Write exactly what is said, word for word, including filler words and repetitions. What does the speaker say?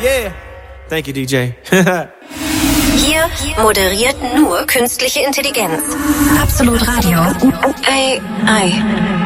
Yeah. Thank you, D J. Hier moderiert nur künstliche Intelligenz. Absolut Radio. A I.